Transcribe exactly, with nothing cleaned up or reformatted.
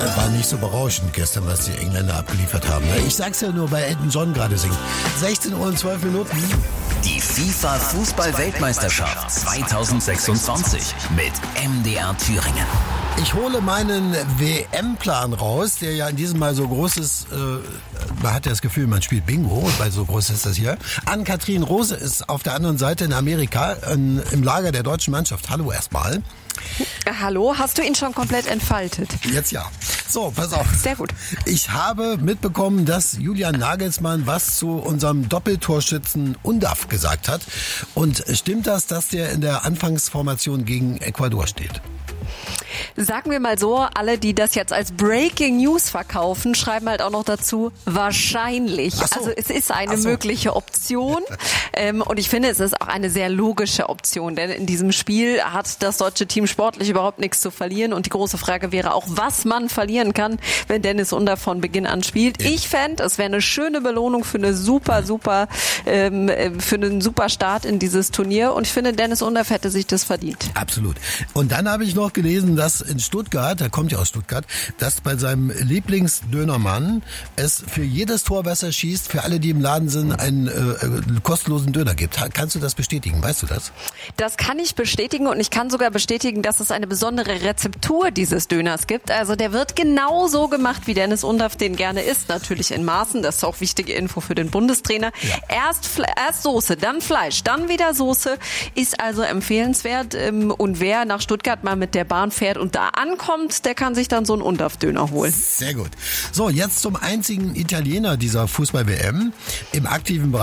war nicht so berauschend gestern, was die Engländer abgeliefert haben. Ich sag's ja nur, weil Elton John gerade singt. sechzehn Uhr und zwölf Minuten. Die FIFA-Fußball-Weltmeisterschaft zweitausendsechsundzwanzig mit M D R Thüringen. Ich hole meinen W M-Plan raus, der ja in diesem Mal so groß ist. Äh, man hat ja das Gefühl, man spielt Bingo, weil so groß ist das hier. Ann-Kathrin Rose ist auf der anderen Seite in Amerika in, im Lager der deutschen Mannschaft. Hallo erstmal. Hallo, hast du ihn schon komplett entfaltet? Jetzt ja. So, pass auf. Sehr gut. Ich habe mitbekommen, dass Julian Nagelsmann was zu unserem Doppeltorschützen Undav gesagt hat. Und stimmt das, dass der in der Anfangsformation gegen Ecuador steht? Sagen wir mal so, alle, die das jetzt als Breaking News verkaufen, schreiben halt auch noch dazu, wahrscheinlich. Ach so. Also es ist eine Ach so. mögliche Option ähm, und ich finde, es ist auch eine sehr logische Option, denn in diesem Spiel hat das deutsche Team sportlich überhaupt nichts zu verlieren und die große Frage wäre auch, was man verlieren kann, wenn Dennis Undav von Beginn an spielt. Ja. Ich fände, es wäre eine schöne Belohnung für eine super, super, ähm, für einen super Start in dieses Turnier und ich finde, Dennis Undav hätte sich das verdient. Absolut. Und dann habe ich noch gelesen, dass in Stuttgart, er kommt ja aus Stuttgart, dass bei seinem Lieblingsdönermann es für jedes Tor, was er schießt, für alle, die im Laden sind, einen äh, kostenlosen Döner gibt. Kannst du das bestätigen? Weißt du das? Das kann ich bestätigen und ich kann sogar bestätigen, dass es eine besondere Rezeptur dieses Döners gibt. Also der wird genau so gemacht, wie Dennis Undav den gerne isst. Natürlich in Maßen, das ist auch wichtige Info für den Bundestrainer. Ja. Erst, erst Soße, dann Fleisch, dann wieder Soße. Ist also empfehlenswert. Und wer nach Stuttgart mal mit der Bahn fährt und da ankommt, der kann sich dann so einen Undav-Döner holen. Sehr gut. So, jetzt zum einzigen Italiener dieser Fußball-W M im aktiven Bereich.